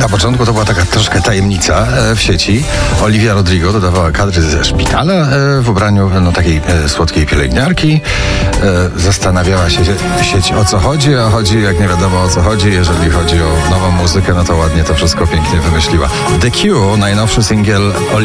Na początku to była taka troszkę tajemnica w sieci. Olivia Rodrigo dodawała kadry ze szpitala w ubraniu takiej słodkiej pielęgniarki. Zastanawiała się sieć, o co chodzi, a chodzi jak nie wiadomo o co chodzi. Jeżeli chodzi o nową muzykę, no to ładnie to wszystko pięknie wymyśliła. The Cure, najnowszy singiel